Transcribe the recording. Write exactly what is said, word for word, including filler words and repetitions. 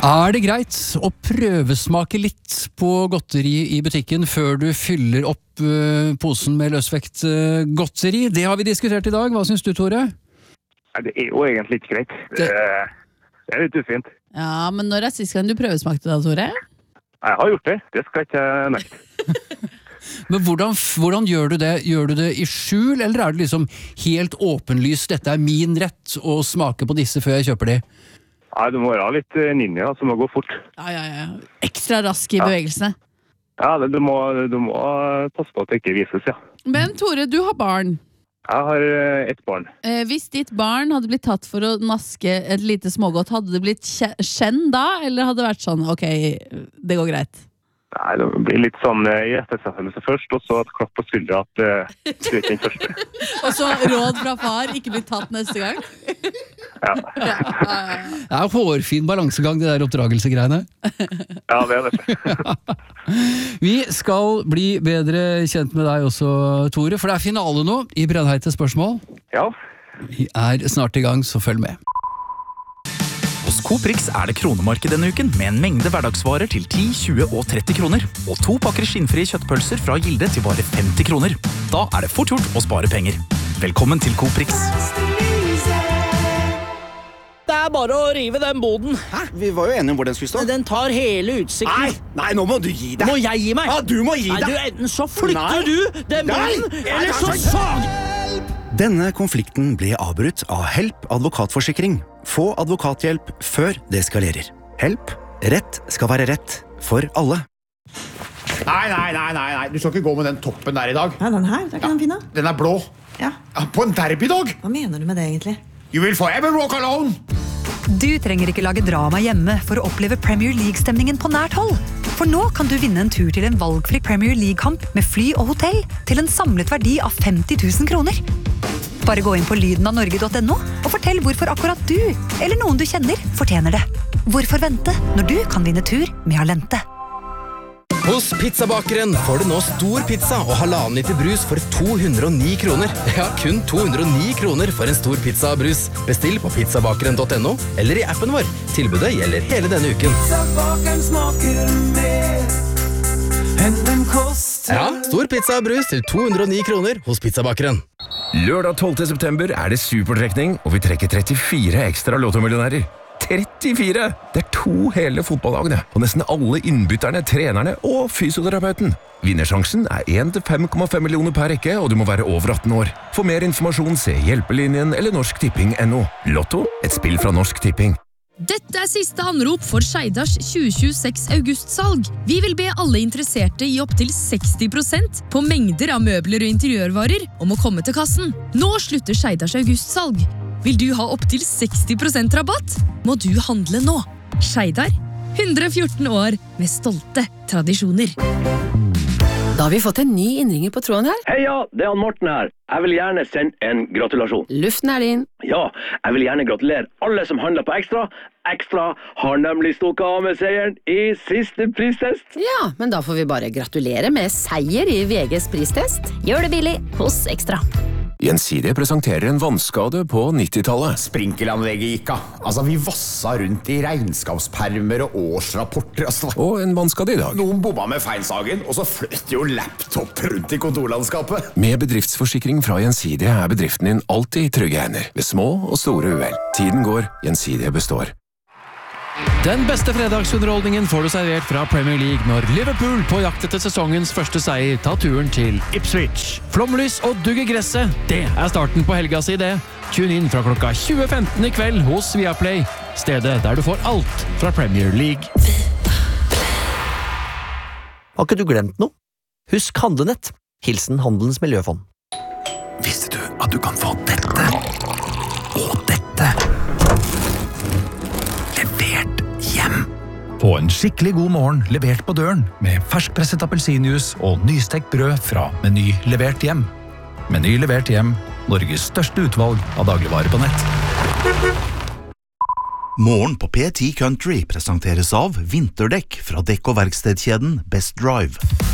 Er det greit å prøvesmake litt på godteri i butikken før du fyller opp uh, posen med løsvekt uh, godteri? Det har vi diskutert i dag. Hva synes du, Tore? Nei, det er jo egentlig ikke greit. Det, det er litt ufint. Ja, men når er sist gang du prøvesmakte da, Tore? Jeg har gjort det. Det skal ikke jeg nekte. Men hvordan, hvordan gjør du det? Gjør du det i skjul, eller er det liksom helt åpenlyst, dette er min rett å smake på disse før jeg kjøper de? Nei, du må være litt ninja, som må gå fort. Ja, ja, ja. Ekstra rask i ja. bevegelsene. Ja, det, du, må, du må passe på at det ikke vises, ja. Men Tore, du har barn. Jeg har ett barn. Eh, hvis ditt barn hadde blitt tatt for å naske et lite smågodt, hadde det blitt skjenn da, eller hadde det vært sånn, ok, det går greit? Nei, det blir litt sånn hjertefølelse først, og så et klapp på skuldra at uh, du er ikke den første. Og så råd fra far, ikke bli tatt neste gang? Ja. Ja, ja, ja. Det er hårfin balansegang, det der oppdragelsegreiene. Ja, det er det. Vi skal bli bedre kjent med deg også, Tore, for det er finale nå i Brennheite spørsmål. Ja. Vi er snart i gang, så følg med. Hos Coprix er det kronemarked denne uken med en mengde hverdagsvarer til ti, tjue og tretti kroner. Og to pakker skinnfrie kjøttpølser fra Gilde til bare femti kroner. Da er det fort gjort å spare penger. Velkommen til Coprix. Det er bare å rive den boden. Hæ? Vi var jo enige om hvor den skulle stå. Den tar hele utsikten. Nei, nei, nå må du gi deg. Må jeg gi meg? Ja, du må gi deg. Nei, du, enten så flytter nei. du den boden, nei. eller så sag! Denne konflikten ble avbrutt av Help advokatforsikring. Få advokathjelp før det eskalerer. Help. Rett skal være rett for alle. Nei, nei, nei, nei, nei. Du skal ikke gå med den toppen der i dag. Nei, den her, det er ikke den fine. Den er blå. Ja. Ja, på en derbydag. Hva mener du med det egentlig? You will forever walk alone. Du trenger ikke lage drama hjemme for å oppleve Premier League-stemningen på nært hold. For nå kan du vinne en tur til en valgfri Premier League-kamp med fly og hotell til en samlet verdi av femti tusen kroner. Bare gå inn på lyden av norge punktum no og fortell hvorfor akkurat du, eller noen du kjenner, fortjener det. Hvorfor vente når du kan vinne tur med Alente? Hos Pizzabakeren får du nå stor pizza og halvannen liter brus for to hundre og ni kroner. Ja, kun to hundre og ni kroner for en stor pizza og brus. Bestill på pizzabakeren punktum no eller i appen vår. Tilbudet gjelder hele denne uken. Pizzabakeren smaker mer enn den koster. Ja, stor pizza og brus til to hundre og ni kroner hos Pizzabakeren. Lørdag tolvte september er det supertrekning, og vi trekker trettifire ekstra lottomillionærer. trettifire! Det er to hele fotballagene, og nesten alle innbytterne, trenerne og fysioterapeuten. Vinnersjansen er en til fem komma fem millioner per rekke, og du må være over atten år. For mer informasjon se Hjelpelinjen eller Norsk Tipping punktum no. Lotto, et spill fra Norsk Tipping. Dette er siste anrop for Skeidars tjue tjueseks augustsalg. Vi vil be alle interesserte i opp til seksti prosent på mengder av møbler og interiørvarer om å komme til kassen. Nå slutter Skeidars augustsalg. Vil du ha opp til seksti prosent rabatt? Må du handle nå. Skeidar, hundre og fjorten år med stolte tradisjoner. Da har vi fått en ny innringer på tråden her. Heia, det er han Morten her. Jeg vil gjerne sende en gratulasjon. Luften er din. Ja, jeg vil gjerne gratulere alle som handler på Ekstra. Ekstra har nemlig stukket av med seieren i siste pristest. Ja, men da får vi bare gratulere med seier i V G's pristest. Gjør det billig hos Ekstra. Gjensidige presenterer en vannskade på nittitallet. Sprinkelanlegget gikk av. Altså, vi vassa rundt i regnskapspermer og årsrapporter. Altså. Og en vannskade i dag. Noen bomma med feilsagen, og så fløt jo laptop rundt i kontorlandskapet. Med bedriftsforsikring fra Gjensidige er bedriften din alltid i trygge hender. Ved små og store uhell. Tiden går, Gjensidige består. Den beste fredagsunderholdningen får du servert fra Premier League når Liverpool på jakt etter sesongens første seier tar turen til Ipswich. Flomlys og dugg i gresset, det er starten på helga si det. Tune inn fra klokka tjue femten i kveld hos Viaplay, stedet der du får alt fra Premier League. Har ikke du glemt noe? Husk Handlenett. Hilsen Handelens Miljøfond. Visste du at du kan få dette og dette levert hjem? Få en skikkelig god morgen levert på døren med ferskpresset appelsinjuice og nystekt brød fra Meny levert hjem. Meny levert hjem, Norges største utvalg av dagligvarer på nett. Morgen på P ti Country presenteres av vinterdekk fra dekk- og verkstedkjeden Best Drive.